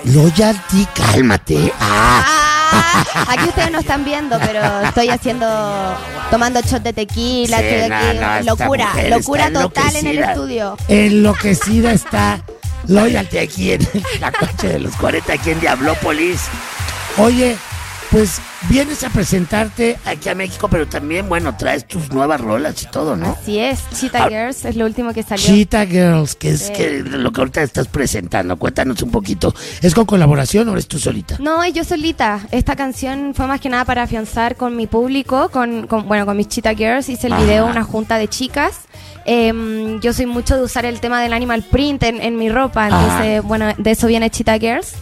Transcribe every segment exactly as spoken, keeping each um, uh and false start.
Loyalty, cálmate. Ah. Ah, aquí ustedes no están viendo, pero estoy haciendo, tomando shot de tequila, Sí, estoy no, aquí, no, locura, esta mujer locura está total en el enloquecida. estudio. Enloquecida está Loyalty aquí en la coche de los cuarenta, aquí en Diablópolis. Oye, pues vienes a presentarte aquí a México, pero también, bueno, traes tus nuevas rolas y todo, ¿no? Así es, Cheetah Ah, Girls es lo último que salió. Cheetah Girls, que es Sí. que lo que ahorita estás presentando. Cuéntanos un poquito. ¿Es con colaboración o eres tú solita? No, yo solita. Esta canción fue más que nada para afianzar con mi público, con, con bueno, con mis Cheetah Girls. Hice el Ajá. video, una junta de chicas. Eh, yo soy mucho de usar el tema del animal print en, en mi ropa, entonces, Ajá. bueno, de eso viene Cheetah Girls.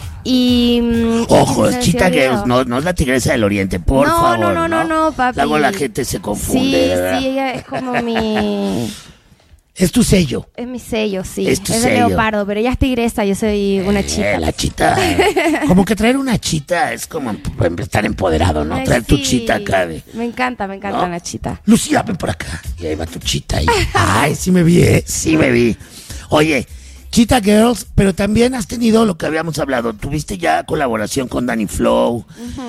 Y mm, Ojo, ¿qué es se Cheetah decía el Girls, video? no, no es la tigresa del oriente, por no, favor. No, no, no, no, papi. Luego la gente se confunde, Sí, de verdad. sí, ella es como mi... Es tu sello. Es mi sello, sí. Es tu de sello. leopardo, pero ella es tigresa, yo soy una Eh, chita. la chita. Como que traer una chita es como em- estar empoderado, ¿no? Ay, Traer tu sí. chita acá de... Me encanta, me encanta ¿no? la chita. Lucía, ven por acá. Y ahí va tu chita ahí. Ay, sí me vi, ¿eh? Sí me vi. Oye, Cheetah Girls, pero también has tenido lo que habíamos hablado. Tuviste ya colaboración con Danny Flow,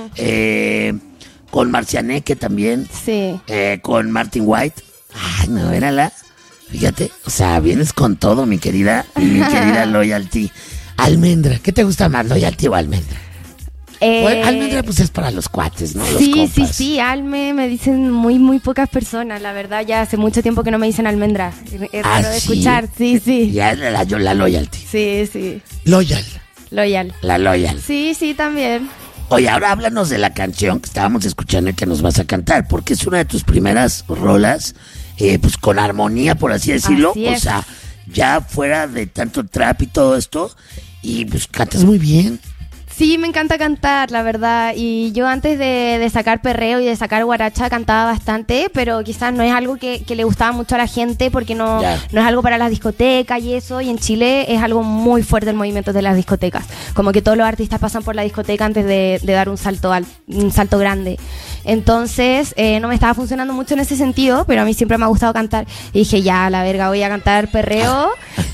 eh, con Marcianeque también, Sí. eh, con Martin White. Ay, no, érala. Fíjate, o sea, vienes con todo, mi querida, mi querida Loyalty. Almendra, ¿qué te gusta más, Loyalty o Almendra? Eh, Bueno, Almendra pues es para los cuates, ¿no? Los sí, sí, compas. sí, Alme me dicen muy, muy pocas personas, la verdad, ya hace mucho tiempo que no me dicen almendra. Es Ah, raro de ¿sí? escuchar, sí, sí. Ya la, la, yo- la Loyalty. Sí, sí. Loyal, Loyal. la Loyal. Sí, sí, también. Oye, ahora háblanos de la canción que estábamos escuchando y que nos vas a cantar, porque es una de tus primeras rolas, eh, pues con armonía, por así decirlo. Así o es. sea, ya fuera de tanto trap y todo esto, y pues cantas muy bien. Sí, me encanta cantar, la verdad. Y yo antes de, de sacar perreo y de sacar guaracha cantaba bastante, pero quizás no es algo que, que le gustaba mucho a la gente porque no, Ya. no es algo para las discotecas y eso. Y en Chile es algo muy fuerte el movimiento de las discotecas. Como que todos los artistas pasan por la discoteca antes de, de dar un salto, al, un salto grande. Entonces eh, no me estaba funcionando mucho en ese sentido, pero a mí siempre me ha gustado cantar. Y dije, ya, la verga, voy a cantar perreo.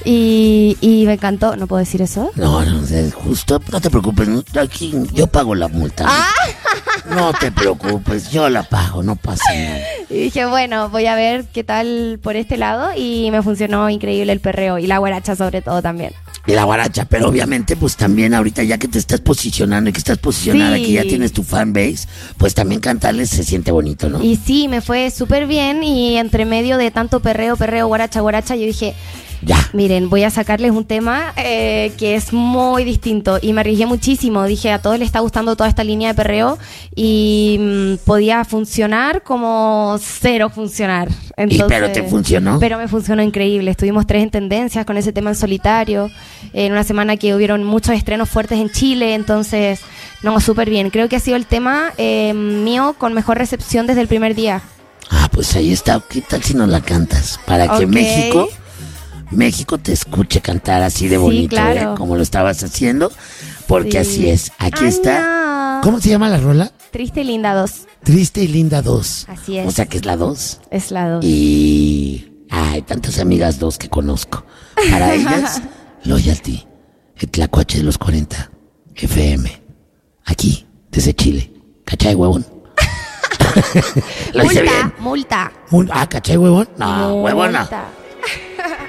Y, y me encantó. ¿No puedo decir eso? No, no, es justo, no te preocupes, no, aquí yo pago la multa. ¿no? No te preocupes, yo la pago, no pasa nada. Y dije, bueno, voy a ver qué tal por este lado. Y me funcionó increíble el perreo y la guaracha sobre todo también. Y la guaracha, pero obviamente pues también ahorita ya que te estás posicionando y que estás posicionada, Sí. que ya tienes tu fanbase, pues también cantarles se siente bonito, ¿no? Y sí, me fue súper bien y entre medio de tanto perreo, perreo, guaracha, guaracha, yo dije, Ya. miren, voy a sacarles un tema eh, que es muy distinto y me arriesgué muchísimo. Dije, a todos les está gustando toda esta línea de perreo y mm, podía funcionar como cero funcionar. Entonces, pero te funcionó. Pero me funcionó increíble. Estuvimos tres en tendencias con ese tema en solitario. En una semana que hubieron muchos estrenos fuertes en Chile, entonces, no, súper bien. Creo que ha sido el tema eh, mío con mejor recepción desde el primer día. Ah, pues ahí está. ¿Qué tal si nos la cantas? Para que Ok. México, México te escuche cantar así de Sí, bonito, claro. ¿eh? Como lo estabas haciendo. Porque Sí. así es. Aquí Ay, está. no. ¿Cómo se llama la rola? Triste y linda dos. Triste y linda dos. Así es. O sea que es la dos. Es la dos. Y hay tantas amigas dos que conozco. Para ellas, Loyalty, el tlacuache de los cuarenta, F M, aquí, desde Chile. ¿Cachai, huevón? Lo hice multa, bien. multa. Un- ah, ¿cachai, huevón? No, huevón no. Multa.